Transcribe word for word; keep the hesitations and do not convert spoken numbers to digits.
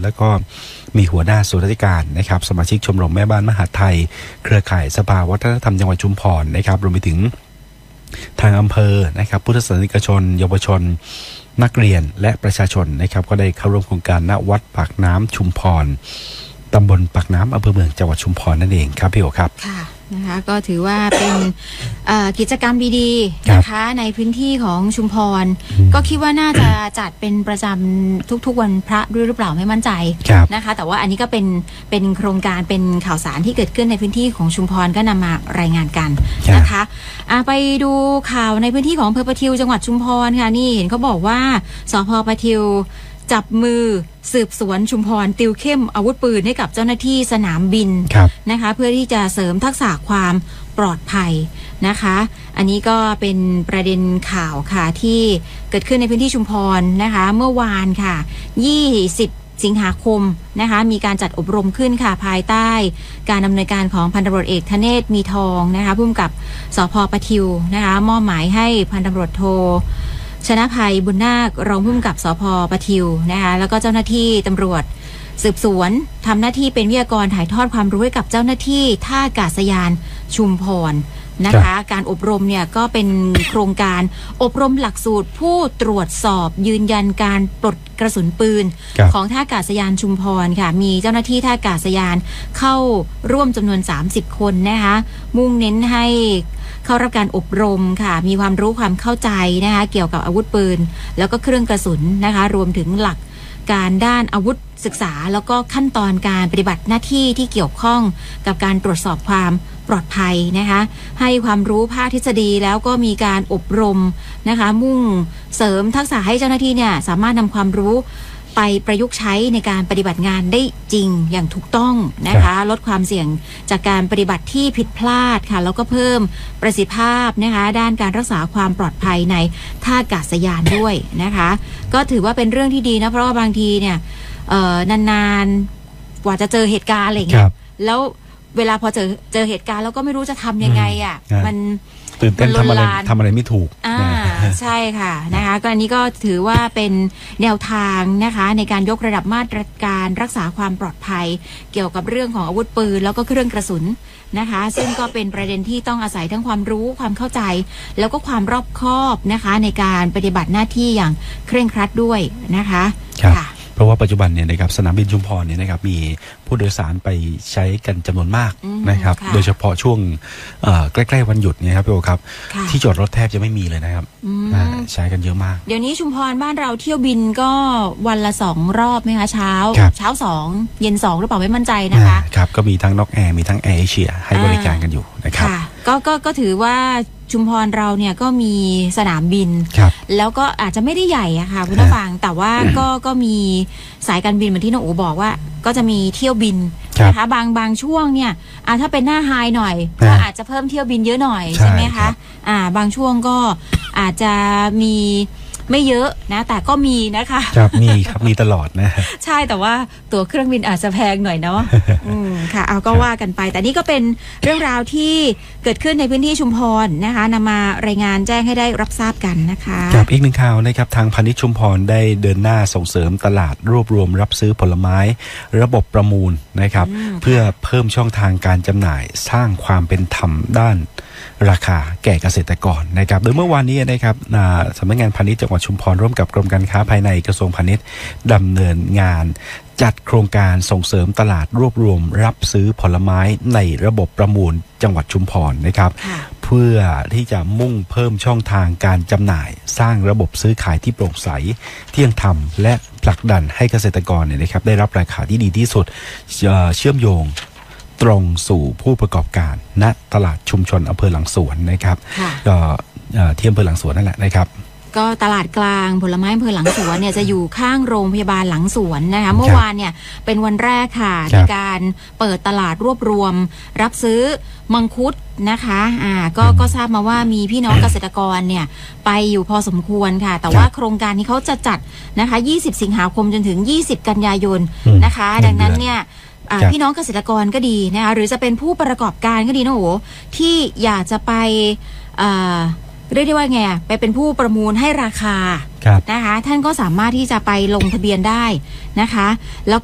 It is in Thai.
แล้วก็มีหัวหน้าส่วนราชการนะครับสมาชิกชมรมแม่บ้านมหาไทยเครือข่ายสภาวัฒนธรรมจังหวัดชุมพรนะครับรวมไปถึงทางอำเภอนะครับพุทธศาสนิกชนเยาวชนนักเรียนและประชาชนนะครับก็ได้เข้าร่วมโครงการณวัดปากน้ำชุมพรตำบลปากน้ำอำเภอเมืองจังหวัดชุมพรนั่นเองครับพี่โอครับค่ะนะคะก็ถือว่าเป็นกิจกรรมดีๆนะคะในพื้นที่ของชุมพรก็คิดว่าน่าจะจัดเป็นประจำทุกๆวันพระด้วยหรือเปล่าไม่มั่นใจนะคะแต่ว่าอันนี้ก็เป็นเป็นโครงการเป็นข่าวสารที่เกิดขึ้นในพื้นที่ของชุมพรก็นำมารายงานกันนะคะไปดูข่าวในพื้นที่ของอำเภอประทิวจังหวัดชุมพรค่ะนี่เห็นเขาบอกว่าสภ.ประทิวจับมือสืบสวนชุมพรติวเข้มอาวุธปืนให้กับเจ้าหน้าที่สนามบินนะคะเพื่อที่จะเสริมทักษะความปลอดภัยนะคะอันนี้ก็เป็นประเด็นข่าวค่ะที่เกิดขึ้นในพื้นที่ชุมพรนะคะเมื่อวานค่ะยี่สิบสิงหาคมนะคะมีการจัดอบรมขึ้นค่ะภายใต้การดำเนินการของพันตำรวจเอกธเนศมีทองนะคะผู้กำกับสภ.ประทิวนะคะมอบหมายให้พันตำรวจโทชนะภัยบุญนาครองผู้กำกับสภ.ประทิวนะคะแล้วก็เจ้าหน้าที่ตำรวจสืบสวนทำหน้าที่เป็นวิทยากรถ่ายทอดความรู้ให้กับเจ้าหน้าที่ท่าอากาศยานชุมพรนะคะการอบรมเนี่ยก็เป็นโครงการอบรมหลักสูตรผู้ตรวจสอบยืนยันการปลดกระสุนปืนของท่าอากาศยานชุมพรค่ะมีเจ้าหน้าที่ท่าอากาศยานเข้าร่วมจำนวนสามสิบคนนะคะมุ่งเน้นให้เข้ารับการอบรมค่ะมีความรู้ความเข้าใจนะคะเกี่ยวกับอาวุธปืนแล้วก็เครื่องกระสุนนะคะรวมถึงหลักการด้านอาวุธศึกษาแล้วก็ขั้นตอนการปฏิบัติหน้าที่ที่เกี่ยวข้องกับการตรวจสอบความปลอดภัยนะคะให้ความรู้ภาคทฤษฎีแล้วก็มีการอบรมนะคะมุ่งเสริมทักษะให้เจ้าหน้าที่เนี่ยสามารถนำความรู้ไปประยุกต์ใช้ในการปฏิบัติงานได้จริงอย่างถูกต้องนะคะลดความเสี่ยงจากการปฏิบัติที่ผิดพลาดค่ะแล้วก็เพิ่มประสิทธิภาพนะคะด้านการรักษาความปลอดภัยในท่าอากาศยานด้วยนะคะก็ถือว่าเป็นเรื่องที่ดีนะเพราะว่าบางทีเนี่ยนานๆกว่าจะเจอเหตุการณ์อะไรอย่างเงี้ยแล้วเวลาพอเจอเจอเหตุการณ์แล้วก็ไม่รู้จะทำยังไงอ่ะมันตื่นเต้นทำอะไรทำอะไรไม่ถูกอ่าใช่ค่ะนะคะก็อันนี้ก็ถือว่าเป็นแนวทางนะคะในการยกระดับมาตรการรักษาความปลอดภัยเกี่ยวกับเรื่องของอาวุธปืนแล้วก็เครื่องกระสุนนะคะซึ่งก็เป็นประเด็นที่ต้องอาศัยทั้งความรู้ความเข้าใจแล้วก็ความรอบคอบนะคะในการปฏิบัติหน้าที่อย่างเคร่งครัดด้วยนะคะค่ะเพราะว่าปัจจุบันเนี่ยนะครับสนามบินชุมพรเนี่ยนะครับมีผู้โดยสารไปใช้กันจำนวนมากนะครับโดยเฉพาะช่วงใกล้ๆวันหยุดเนี่ยครับพี่โอครับที่จอดรถแทบจะไม่มีเลยนะครับใช้กันเยอะมากเดี๋ยวนี้ชุมพรบ้านเราเที่ยวบินก็วันละสองรอบไหมคะเช้าเช้าสองเย็นสองหรือเปล่าไม่มั่นใจนะคะครับก็มีทั้งนกแอร์มีทั้งแอร์เอเชียให้บริการกันอยู่นะครับก็ก็ก็ถือว่าชุมพรเราเนี่ยก็มีสนามบินแล้วก็อาจจะไม่ได้ใหญ่อะค่ะคุณผู้ฟังแต่ว่าก็ก็มีสายการบินเหมือนที่น้องอู๋บอกว่าก็จะมีเที่ยวบินนะคะบางบางช่วงเนี่ยอ่าถ้าเป็นหน้าไฮหน่อยก็อาจจะเพิ่มเที่ยวบินเยอะหน่อยใช่ไหมคะอ่าบางช่วงก็อาจจะมีไม่เยอะนะแต่ก็มีนะคะครับมีครับมีตลอดนะใช่แต่ว่าตั๋วเครื่องบินอาจจะแพงหน่อยเนาะอืมค่ะเอาก็ว่ากันไปแต่นี่ก็เป็นเรื่องราวที่เกิดขึ้นในพื้นที่ชุมพรนะคะนำมารายงานแจ้งให้ได้รับทราบกันนะคะครับอีกหนึ่งข่าวนะครับทางพาณิชย์ชุมพรได้เดินหน้าส่งเสริมตลาดรวบรวมรับซื้อผลไม้ระบบประมูลนะครับเพื่อเพิ่มช่องทางการจำหน่ายสร้างความเป็นธรรมด้านราคาแก่เกษตรกรนะครับโดยเมื่อวานนี้นะครับสำนักงานพาณิชย์จังหวัดชุมพรร่วมกับกรมการค้าภายในกระทรวงพาณิชย์ดำเนินงานจัดโครงการส่งเสริมตลาดรวบรวมรับซื้อผลไม้ในระบบประมูลจังหวัดชุมพรนะครับเพื่อที่จะมุ่งเพิ่มช่องทางการจำหน่ายสร้างระบบซื้อขายที่โปร่งใสเที่ยงธรรมและผลักดันให้เกษตรกรเนี่ยนะครับได้รับราคาที่ดีที่สุดเชื่อมโยงตรงสู่ผู้ประกอบการณตลาดชุมชนอำเภอหลังสวนนะครับก็ที่อำเภอหลังสวนนั่นแหละนะครับก็ตลาดกลางผลไม้อำเภอหลังสวนเนี่ยจะอยู่ข้างโรงพยาบาลหลังสวนนะคะเมื่อวานเนี่ยเป็นวันแรกค่ะในการเปิดตลาดรวบรวมรับซื้อมังคุดนะคะอ่าก็ก็ทราบมาว่ามีพี่น้องเกษตรกรเนี่ยไปอยู่พอสมควรค่ะแต่ว่าโครงการนี้เขาจะจัดนะคะยี่สิบสิงหาคมจนถึงยี่สิบกันยายนนะคะดังนั้นเนี่ยพี่น้องเกษตรกรก็ดีนะคะหรือจะเป็นผู้ประกอบการก็ดีนะโอ้ที่อยากจะไปเรียกได้ว่าไงไปเป็นผู้ประมูลให้ราคานะคะท่านก็สามารถที่จะไปลงทะเบียนได้นะคะแล้ว